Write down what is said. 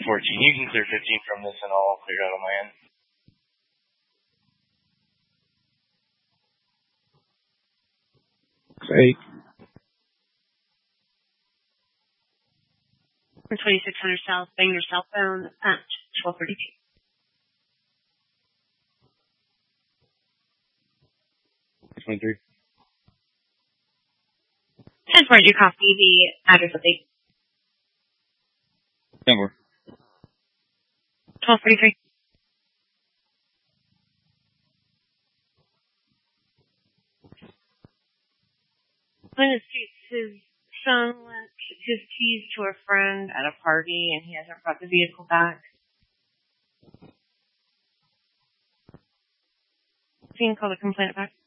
14. You can clear 15 from this and I'll clear out on my end. Great. 2600 South Bangor southbound at 12:32. 23. 10-4, you copy the address update. 10-4. 12:33. When it states his son lent his keys to a friend at a party and he hasn't brought the vehicle back. So you can call the complainant back.